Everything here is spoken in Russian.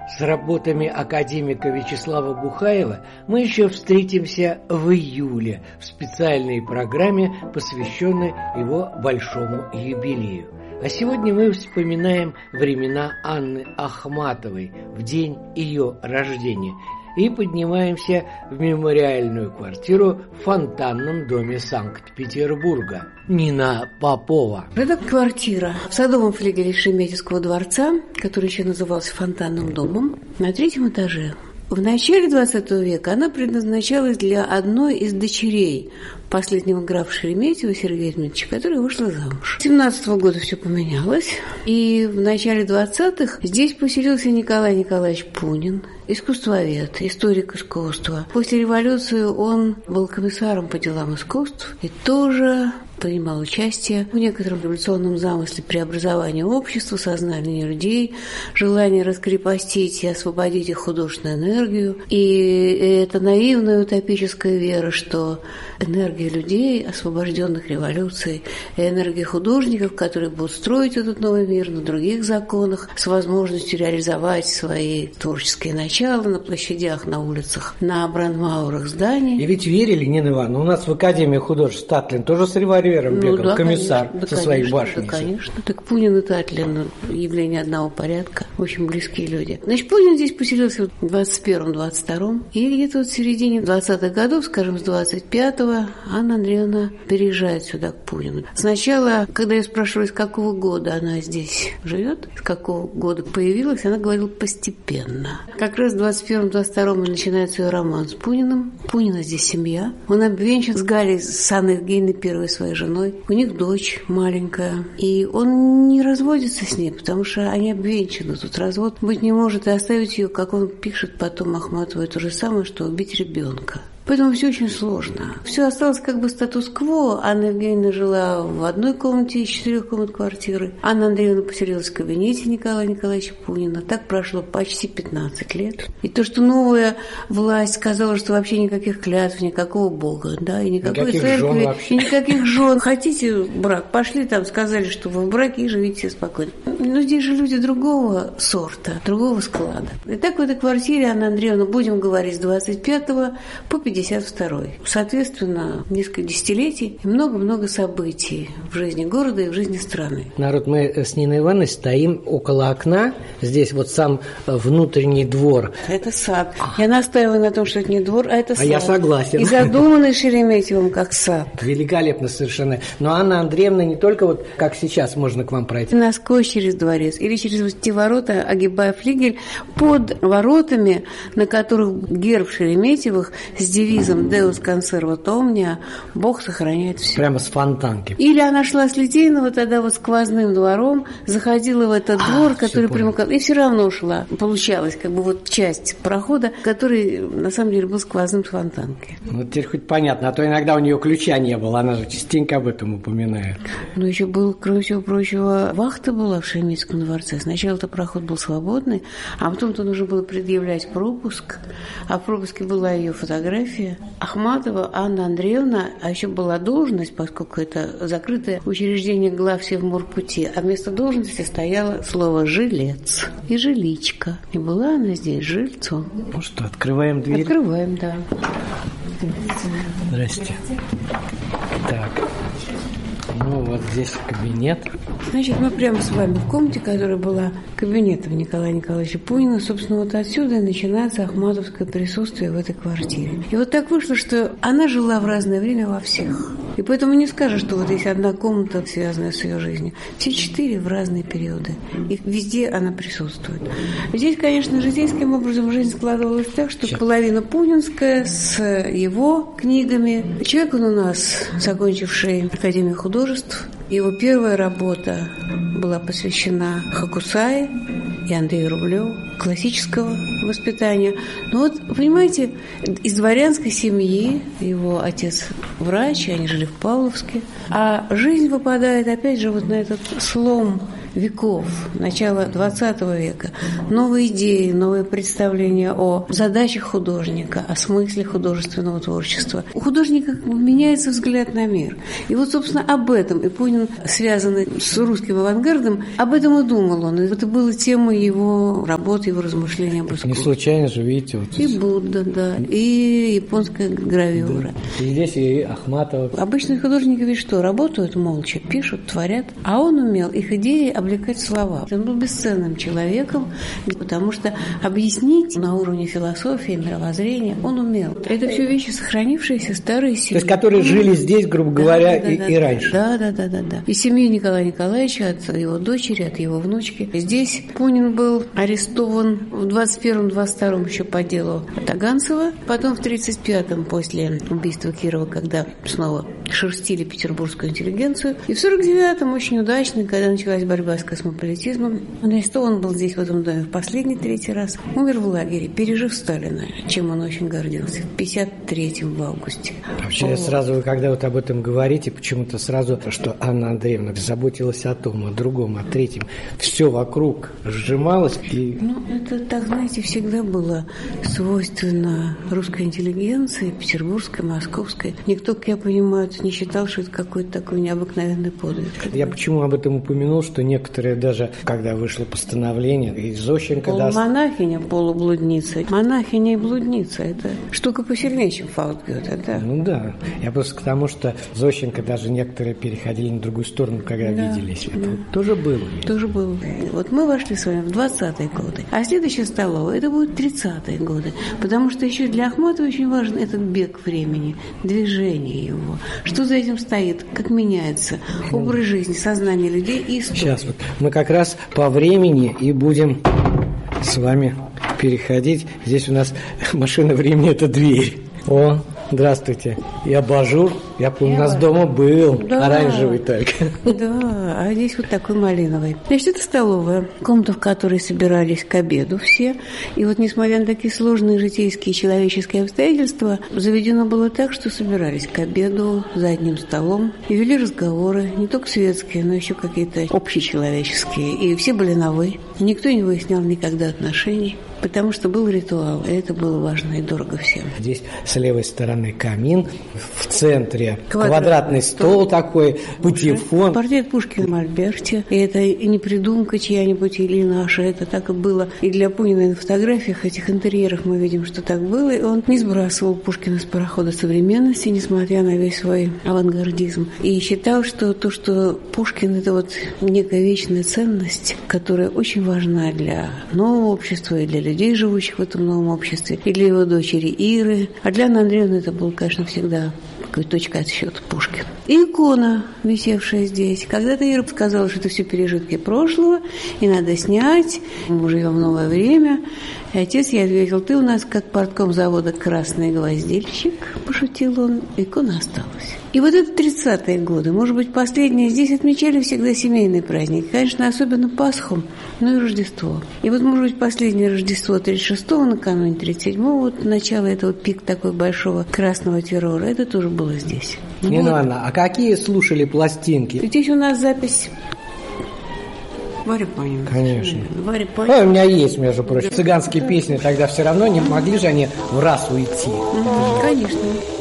С работами академика Вячеслава Бухаева мы еще встретимся в июле в специальной программе, посвященной его большому юбилею. А сегодня мы вспоминаем времена Анны Ахматовой в день ее рождения и поднимаемся в мемориальную квартиру в фонтанном доме Санкт-Петербурга. Нина Попова. Это квартира в садовом флигеле Шереметьевского дворца, который еще назывался фонтанным домом, на 3-м этаже. В начале XX века она предназначалась для одной из дочерей последнего графа Шереметьева Сергея Дмитриевича, которая вышла замуж. С 17-го года все поменялось, и в начале 20-х здесь поселился Николай Николаевич Пунин, искусствовед, историк искусства. После революции он был комиссаром по делам искусств и тоже принимал участие в некотором революционном замысле преобразования общества, сознания людей, желание раскрепостить и освободить их художественную энергию. И это наивная утопическая вера, что энергия людей, освобожденных революцией, и энергия художников, которые будут строить этот новый мир на других законах, с возможностью реализовать свои творческие начала на площадях, на улицах, на брандмаурах зданий. И ведь верили, Нина Ивановна, у нас в Академии художеств Татлин тоже с револьвером бегал, да, комиссар, конечно, со своей башней. Да, конечно. Так Пунин и Татлин явление одного порядка, очень близкие люди. Значит, Пунин здесь поселился в 21-22, и где-то вот в середине 20-х годов, скажем, с 25-го, Анна Андреевна переезжает сюда, к Пунину. Сначала, когда я спрашиваю, с какого года она здесь живет, с какого года появилась, она говорила постепенно. Как раз в 21-22 начинается ее роман с Пуниным. У Пунина здесь семья. Он обвенчан с Галей, с Анной Евгеньевной, первой своей женой. У них дочь маленькая. И он не разводится с ней, потому что они обвенчаны. Тут развод быть не может, и оставить ее, как он пишет потом Ахматовой, то же самое, что убить ребенка. Поэтому все очень сложно. Все осталось как бы статус-кво. Анна Евгеньевна жила в одной комнате из 4 комнат квартиры. Анна Андреевна поселилась в кабинете Николая Николаевича Пунина. Так прошло почти 15 лет. И то, что новая власть сказала, что вообще никаких клятв, никакого Бога, да, и никакой церкви, и никаких жен. Хотите брак? Пошли там, сказали, что вы в браке и живите все спокойно. Но здесь же люди другого сорта, другого склада. И так в этой квартире Анна Андреевна, будем говорить, с 25 по 52-й. Соответственно, несколько десятилетий и много-много событий в жизни города и в жизни страны. Народ, мы с Ниной Ивановной стоим около окна. Здесь вот сам внутренний двор. Это сад. Я настаиваю на том, что это не двор, а это сад. А я согласен. И задуманный Шереметьевым как сад. Великолепно совершенно. Но Анна Андреевна не только вот как сейчас можно к вам пройти. Насквозь через дворец или через те ворота, огибая флигель, под воротами, на которых герб Шереметьевых с девизом «Deus conservat omnia», Бог сохраняет все. Прямо с фонтанки. Или она шла с Литейного тогда вот сквозным двором, заходила в этот двор, который примыкал, и все равно шла. Получалось как бы вот часть прохода, который на самом деле был сквозным с фонтанки. Ну, теперь хоть понятно, а то иногда у нее ключа не было, она же частенько об этом упоминает. Ну, еще был, кроме всего прочего, вахта была в Шереметьевском дворце. Сначала-то проход был свободный, а потом-то нужно было предъявлять пропуск, а в пропуске была ее фотография. Ахматова Анна Андреевна, а еще была должность, поскольку это закрытое учреждение главсевморпути, а вместо должности стояло слово «жилец» и «жиличка». И была она здесь жильцом. Ну что, открываем дверь? Открываем, да. Здрасте. Так. Ну, вот здесь кабинет. Значит, мы прямо с вами в комнате, которая была кабинетом Николая Николаевича Пунина. Собственно, вот отсюда и начинается ахматовское присутствие в этой квартире. И вот так вышло, что она жила в разное время во всех. И поэтому не скажешь, что вот есть одна комната, связанная с ее жизнью. Все 4 в разные периоды. И везде она присутствует. Здесь, конечно, житейским образом жизнь складывалась так, что половина пунинская с его книгами. Человек он у нас, закончивший Академию художеств. Его первая работа была посвящена Хокусае и Андрею Рублеву, классического воспитания. Но вот, понимаете, из дворянской семьи, его отец врач, они жили в Павловске, а жизнь выпадает, опять же, вот на этот слом веков, начала 20 века, новые идеи, новые представления о задачах художника, о смысле художественного творчества. У художника меняется взгляд на мир. И вот, собственно, об этом Эпонин, связанный с русским авангардом, об этом и думал он. И это была тема его работы, его размышления об искусстве. Не случайно же, видите, вот и Будда, да, и японская гравюра. Да. И здесь и Ахматова. Обычные художники ведь что, работают молча, пишут, творят, а он умел их идеи облекать в слова. Он был бесценным человеком, потому что объяснить на уровне философии, мировоззрения он умел. Это все вещи, сохранившиеся, старые семьи. То есть, которые жили здесь, грубо говоря, и раньше. Да. И семью Николая Николаевича, от его дочери, от его внучки. Здесь Пунин был арестован в 21-22 еще по делу Таганцева, потом в 35-м после убийства Кирова, когда снова шерстили петербургскую интеллигенцию. И в 49-м очень удачно, когда началась борьба с космополитизмом, он арестован был здесь, в этом доме, в последний 3-й раз. Умер в лагере, пережив Сталина, чем он очень гордился, в 53-м в августе. Вообще, сразу, вы когда вот об этом говорите, почему-то сразу, что Анна Андреевна заботилась о том, о другом, о третьем. Все вокруг сжималось. И... Ну, это, так, знаете, всегда было свойственно русской интеллигенции, петербургской, московской. Никто, как я понимаю, не считал, что это какой-то такой необыкновенный подвиг. Я почему об этом упомянул, что некоторые даже, когда вышло постановление, и Зощенко... Полумонахиня, полублудница. Монахиня и блудница – это штука посильнее, чем Фаутгёте, да. Ну да. Я просто к тому, что Зощенко даже некоторые переходили на другую сторону, когда виделись. Это тоже было. Тоже было. Вот мы вошли с вами в 20-е годы, а следующая столовая – это будет 30-е годы, потому что еще для Ахматова очень важен этот бег времени, движение его. Что за этим стоит, как меняется образ жизни, сознание людей и история. Сейчас вот мы как раз по времени и будем с вами переходить. Здесь у нас машина времени – это дверь. О, здравствуйте. И абажур. Я помню, у нас дома был. Да. Оранжевый только. Да, а здесь вот такой малиновый. Значит, это столовая, комната, в которой собирались к обеду все. И вот, несмотря на такие сложные житейские и человеческие обстоятельства, заведено было так, что собирались к обеду за одним столом и вели разговоры, не только светские, но еще какие-то общечеловеческие. И все были на «вы». Никто не выяснял никогда отношений. Потому что был ритуал, и это было важно и дорого всем. Здесь с левой стороны камин, в центре квадратный стол такой, патефон. Портрет Пушкина в мольберте. И это и не придумка чья-нибудь или наша, это так и было. И для Пунина на фотографиях этих интерьеров мы видим, что так было. И он не сбрасывал Пушкина с парохода современности, несмотря на весь свой авангардизм. И считал, что то, что Пушкин – это вот некая вечная ценность, которая очень важна для нового общества и для людей, живущих в этом новом обществе, и для его дочери Иры. А для Анны Андреевны это был, конечно, всегда точка отсчета Пушкин. И икона, висевшая здесь. Когда-то Ира сказала, что это все пережитки прошлого, и надо снять, мы живем в новое время. И отец ей ответил: ты у нас как портком завода «Красный гвоздильщик», пошутил он, икона осталась. И вот это 30-е годы, может быть, последние, здесь отмечали всегда семейный праздник. Конечно, особенно Пасху, но и Рождество. И вот, может быть, последнее Рождество 36-го, накануне 37-го, вот начало этого пик такой большого красного террора, это тоже было здесь. Не, ну, Анна, а какие слушали пластинки? Здесь у нас запись... Варя Панина. Конечно. Варя Панина. У меня есть, между прочим, цыганские песни, тогда все равно не могли же они в раз уйти. Конечно.